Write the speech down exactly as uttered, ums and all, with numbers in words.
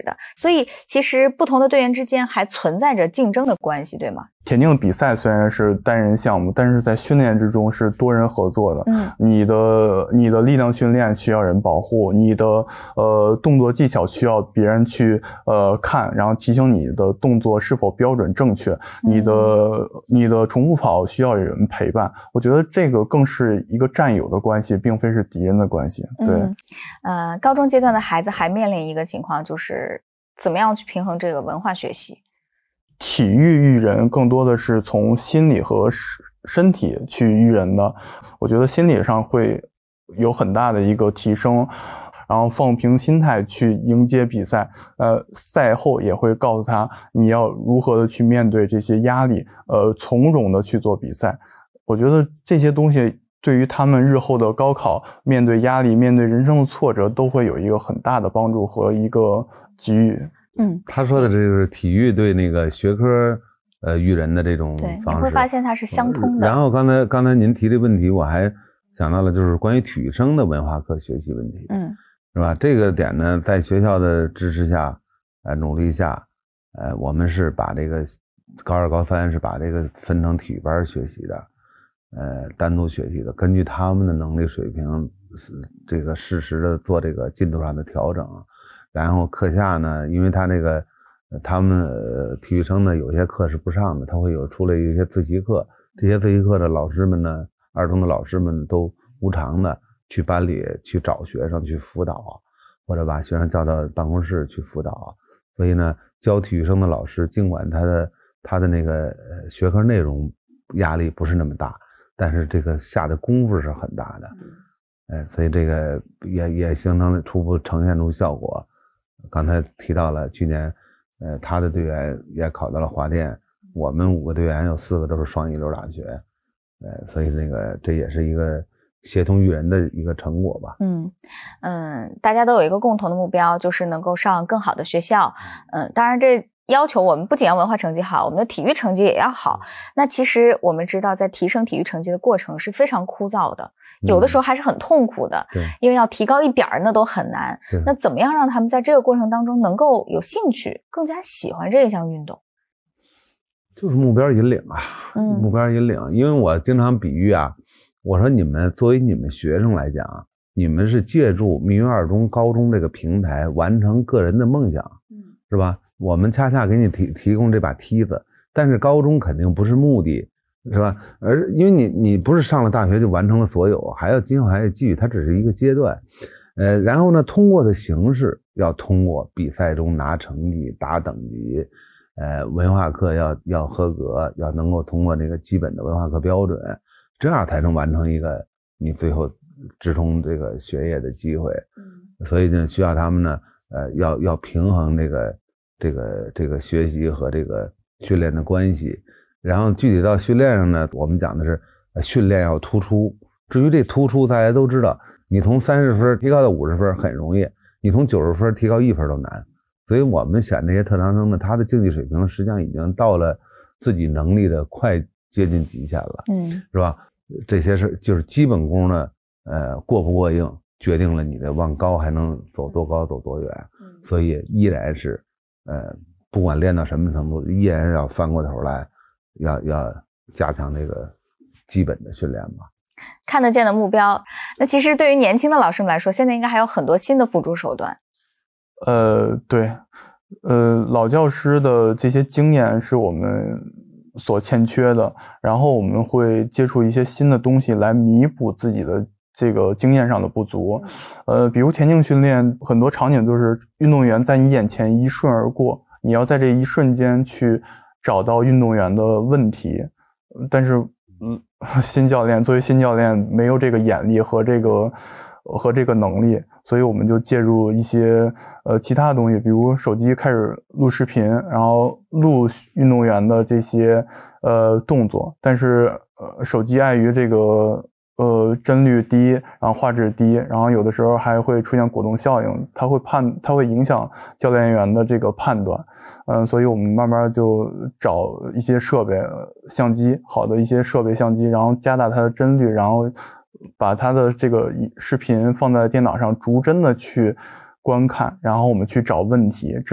的，所以其实不同的队员之间还存在着竞争的关系，对吗？ 田径比赛虽然是单人项目，但是在训练之中是多人合作的。 嗯， 你的你的力量训练需要人保护，你的呃动作技巧需要别人去呃看，然后提醒你的动作是否标准正确。你的、嗯、你的重复跑需要有人陪伴。我觉得这个更是一个战友的关系，并非是敌人的关系。对， 嗯、呃，高中阶段的孩子还面临一个情况，就是怎么样去平衡这个文化学习。 体育育人更多的是从心理和身体去育人的，我觉得心理上会有很大的一个提升，然后放平心态去迎接比赛，呃，赛后也会告诉他你要如何的去面对这些压力，呃，从容的去做比赛。我觉得这些东西对于他们日后的高考，面对压力，面对人生的挫折，都会有一个很大的帮助和一个给予。 嗯， 他说的这个体育对那个学科呃育人的这种方式， 对，你会发现它是相通的。 然后刚才刚才您提的问题，我还想到了就是关于体育生的文化课学习问题， 嗯， 是吧？这个点呢，在学校的支持下，呃，努力下，呃，我们是把这个高二、高三是把这个分成体育班学习的，呃，单独学习的，根据他们的能力水平，这个适时的做这个进度上的调整。然后课下呢，因为他这个他们、呃、体育生呢有些课是不上的，他会有出来一些自习课，这些自习课的老师们呢，儿童的老师们都无偿的去班里去找学生去辅导，或者把学生叫到办公室去辅导。所以呢，教体育生的老师尽管他的他的那个学科内容压力不是那么大，但是这个下的功夫是很大的，呃，所以这个也也形成了初步呈现出效果。刚才提到了去年，呃，他的队员也考到了华电，我们五个队员有四个都是双一流大学，呃，所以那个这也是一个协同育人的一个成果吧。 嗯嗯，大家都有一个共同的目标，就是能够上更好的学校。嗯，当然这要求我们不仅要文化成绩好，我们的体育成绩也要好。那其实我们知道，在提升体育成绩的过程是非常枯燥的。有的时候还是很痛苦的， 嗯、 因为要提高一点儿那都很难。那怎么样让他们在这个过程当中能够有兴趣，更加喜欢这一项运动？ 就是目标引领啊， 嗯， 目标引领。因为我经常比喻啊，我说你们作为你们学生来讲，你们是借助密云二中高中这个平台完成个人的梦想， 嗯， 是吧？我们恰恰给你提提供这把梯子，但是高中肯定不是目的。是吧？而因为你你不是上了大学就完成了所有，还要今后还要继续，它只是一个阶段。呃，然后呢，通过的形式要通过比赛中拿成绩、打等级，呃，文化课要要合格，要能够通过这个基本的文化课标准，这样才能完成一个你最后直通这个学业的机会。嗯，所以呢，需要他们呢，呃，要要平衡这个这个这个学习和这个训练的关系。然后具体到训练上呢，我们讲的是训练要突出。至于这突出，大家都知道，你从三十分提高到五十分很容易，你从九十分提高一分都难。所以我们选这些特长生呢，他的竞技水平实际上已经到了自己能力的快接近极限了， 嗯， 是吧？这些是就是基本功呢，呃，过不过硬，决定了你的往高还能走多高走多远。所以依然是，呃，不管练到什么程度，依然要翻过头来。要要加强这个基本的训练吧， 看得见的目标。那其实对于年轻的老师们来说，现在应该还有很多新的辅助手段。 呃，对，呃，老教师的这些经验是我们所欠缺的，然后我们会接触一些新的东西来弥补自己的这个经验上的不足。呃，比如田径训练，很多场景都是运动员在你眼前一瞬而过，你要在这一瞬间去找到运动员的问题，但是，嗯，新教练作为新教练没有这个眼力和这个和这个能力，所以我们就介入一些呃其他的东西，比如手机开始录视频，然后录运动员的这些呃动作，但是呃手机碍于这个呃帧率低，然后画质低，然后有的时候还会出现果冻效应，它会判它会影响教练员的这个判断。嗯，所以我们慢慢就找一些设备，相机，好的一些设备相机，然后加大它的帧率，然后把它的这个视频放在电脑上逐帧的去观看，然后我们去找问题。